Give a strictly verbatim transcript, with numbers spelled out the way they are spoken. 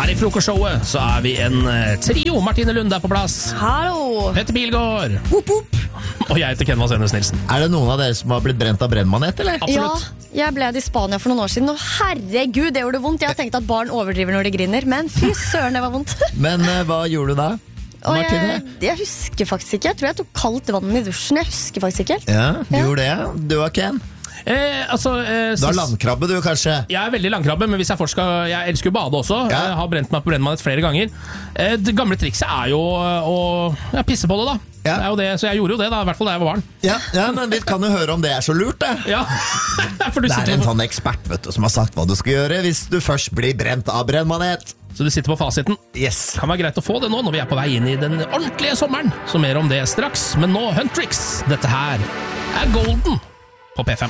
Her i frokostshowet så er vi en eh, trio. Martine Lunde er på plass. Hallo! Petter Pilgaard. Whoop, whoop. Og jeg heter Ken Vasenus Nilsen. Er det noen av dere som har blitt brent av brennmanet, eller? Absolutt. Ja, jeg ble det i Spania for noen år siden, og herregud, det gjorde vondt. Jeg har tenkt at barn overdriver når de griner, men fy søren, det var vondt. Men eh, hva gjorde du da, Og Martine? jeg, jeg husker faktisk ikke. Jeg tror jeg tok kaldt vann i dusjen. Jeg husker faktisk ikke helt. Ja, du Ja. gjorde det. Du og Ken? Eh, altså, eh, Du har sist- landkrabbe, du, kanskje? Jeg er veldig langkrabbe, men hvis jeg først skal Jeg elsker jo å bade også. Ja. Jeg har brent meg på brennmanet flere ganger. Eh, Det gamle trikset er jo å ja, pisse på det, da. Ja. Det er jo det, så jeg gjorde jo det, da, i hvert fall da jeg var barn. Ja, ja, men vi kan jo høre om det er så lurt, det. Ja, for du Det er sitter en på, sånn ekspert, vet du, som har sagt hva du skal gjøre hvis du først blir brent av brennmanet. så du sitter på fasiten. Yes. Kan være greit å få det nå når vi er på vei inn i den ordentlige sommeren. Så mer om det straks. Men nå Huntrix. Dette her er Golden på P fem.